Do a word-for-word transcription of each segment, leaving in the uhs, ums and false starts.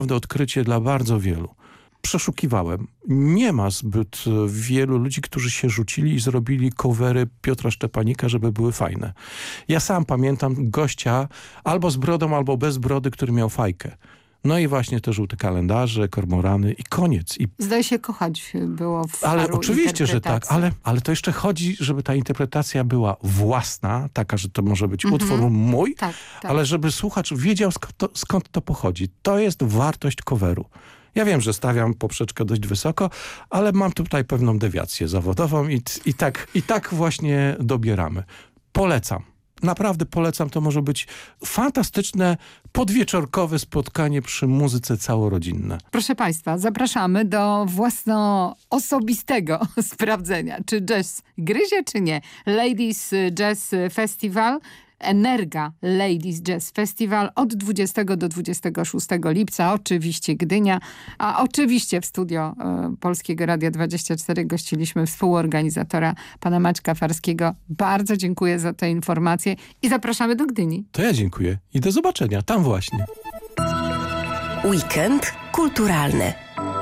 odkrycie dla bardzo wielu. Przeszukiwałem. Nie ma zbyt wielu ludzi, którzy się rzucili i zrobili covery Piotra Szczepanika, żeby były fajne. Ja sam pamiętam gościa albo z brodą, albo bez brody, który miał fajkę. No i właśnie te żółte kalendarze, kormorany i koniec. I... Zdaje się kochać było w Ale paru oczywiście, że tak, ale, ale to jeszcze chodzi, żeby ta interpretacja była własna, taka, że to może być Mhm. utwór mój, Tak, tak. ale żeby słuchacz wiedział skąd to, skąd to pochodzi. To jest wartość coveru. Ja wiem, że stawiam poprzeczkę dość wysoko, ale mam tutaj pewną dewiację zawodową i, i, tak, i tak właśnie dobieramy. Polecam. Naprawdę polecam. To może być fantastyczne, podwieczorkowe spotkanie przy muzyce całorodzinne. Proszę Państwa, zapraszamy do własnoosobistego sprawdzenia, czy jazz gryzie, czy nie. Ladies Jazz Festival, Energa Ladies Jazz Festival od dwudziestego do dwudziestego szóstego lipca. Oczywiście Gdynia, a oczywiście w studio y, Polskiego Radia dwadzieścia cztery gościliśmy współorganizatora pana Maćka Farskiego. Bardzo dziękuję za te informacje i zapraszamy do Gdyni. To ja dziękuję i do zobaczenia tam właśnie. Weekend kulturalny.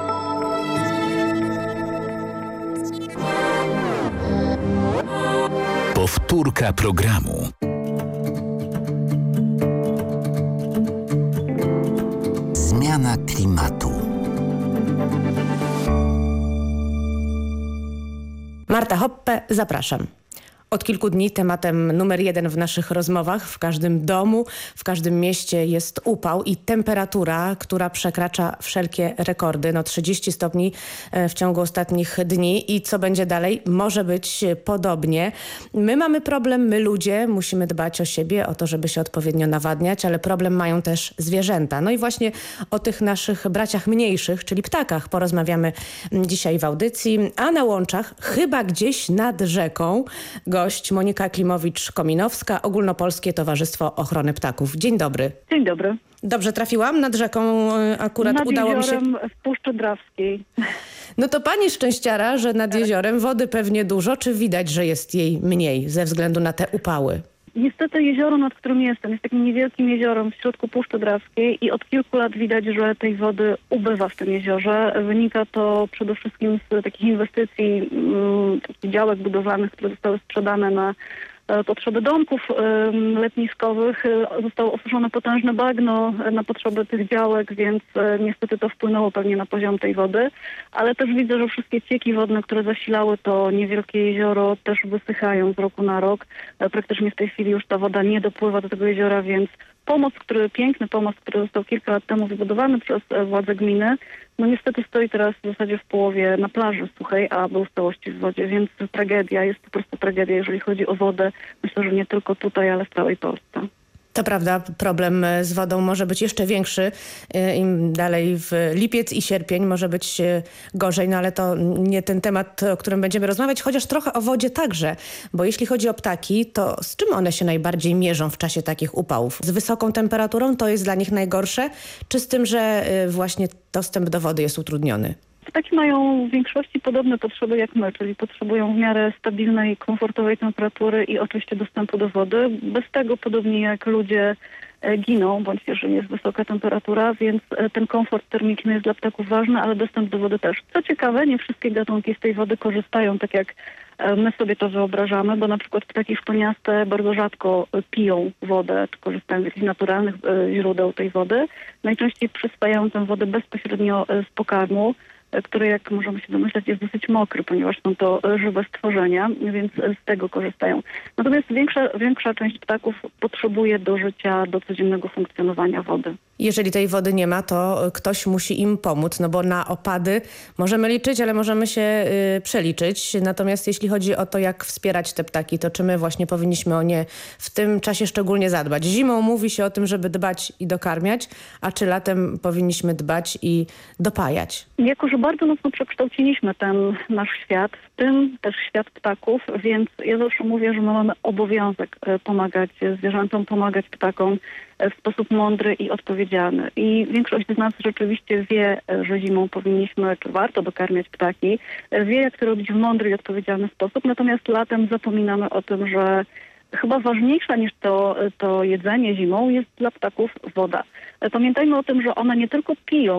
Powtórka programu. Zmiana klimatu. Marta Hoppe, zapraszam. Od kilku dni tematem numer jeden w naszych rozmowach w każdym domu, w każdym mieście jest upał i temperatura, która przekracza wszelkie rekordy. No trzydzieści stopni w ciągu ostatnich dni i co będzie dalej? Może być podobnie. My mamy problem, my ludzie musimy dbać o siebie, o to, żeby się odpowiednio nawadniać, ale problem mają też zwierzęta. No i właśnie o tych naszych braciach mniejszych, czyli ptakach, porozmawiamy dzisiaj w audycji, a na łączach, chyba gdzieś nad rzeką, gość Monika Klimowicz-Kominowska, Ogólnopolskie Towarzystwo Ochrony Ptaków. Dzień dobry. Dzień dobry. Dobrze trafiłam? Nad rzeką akurat nad udało mi się... w Puszczy Drawskiej. No to pani szczęściara, że nad jeziorem wody pewnie dużo, czy widać, że jest jej mniej ze względu na te upały? Niestety jezioro, nad którym jestem, jest takim niewielkim jeziorem w środku Puszczy Drawskiej i od kilku lat widać, że tej wody ubywa w tym jeziorze. Wynika to przede wszystkim z takich inwestycji, um, takich działek budowlanych, które zostały sprzedane na potrzeby domków letniskowych. Zostało osuszone potężne bagno na potrzeby tych działek, więc niestety to wpłynęło pewnie na poziom tej wody. Ale też widzę, że wszystkie cieki wodne, które zasilały to niewielkie jezioro, też wysychają z roku na rok. Praktycznie w tej chwili już ta woda nie dopływa do tego jeziora, więc pomost, który, piękny pomost, który został kilka lat temu wybudowany przez władze gminy, no niestety stoi teraz w zasadzie w połowie na plaży suchej, a był w całości w wodzie, więc tragedia, jest po prostu tragedia, jeżeli chodzi o wodę. Myślę, że nie tylko tutaj, ale w całej Polsce. To prawda, problem z wodą może być jeszcze większy. Im dalej w lipiec i sierpień może być gorzej, no ale to nie ten temat, o którym będziemy rozmawiać, chociaż trochę o wodzie także, bo jeśli chodzi o ptaki, to z czym one się najbardziej mierzą w czasie takich upałów? Z wysoką temperaturą to jest dla nich najgorsze, czy z tym, że właśnie dostęp do wody jest utrudniony? Ptaki mają w większości podobne potrzeby jak my, czyli potrzebują w miarę stabilnej, komfortowej temperatury i oczywiście dostępu do wody. Bez tego, podobnie jak ludzie, giną, bądź jeżeli jest wysoka temperatura, więc ten komfort termiczny jest dla ptaków ważny, ale dostęp do wody też. Co ciekawe, nie wszystkie gatunki z tej wody korzystają tak jak my sobie to wyobrażamy, bo na przykład ptaki szponiaste bardzo rzadko piją wodę, czy korzystają z jakichś naturalnych źródeł tej wody. Najczęściej przyswajają tę wodę bezpośrednio z pokarmu, który, jak możemy się domyślać, jest dosyć mokry, ponieważ są to żywe stworzenia, więc z tego korzystają. Natomiast większa, większa część ptaków potrzebuje do życia, do codziennego funkcjonowania wody. Jeżeli tej wody nie ma, to ktoś musi im pomóc, no bo na opady możemy liczyć, ale możemy się y, przeliczyć. Natomiast jeśli chodzi o to, jak wspierać te ptaki, to czy my właśnie powinniśmy o nie w tym czasie szczególnie zadbać? Zimą mówi się o tym, żeby dbać i dokarmiać, a czy latem powinniśmy dbać i dopajać? Jako, że bardzo mocno przekształciliśmy ten nasz świat, w tym też świat ptaków, więc ja zawsze mówię, że my mamy obowiązek pomagać zwierzętom, pomagać ptakom w sposób mądry i odpowiedzialny. I większość z nas rzeczywiście wie, że zimą powinniśmy, czy warto dokarmiać ptaki, wie, jak to robić w mądry i odpowiedzialny sposób, natomiast latem zapominamy o tym, że chyba ważniejsza niż to, to jedzenie zimą jest dla ptaków woda. Pamiętajmy o tym, że one nie tylko piją,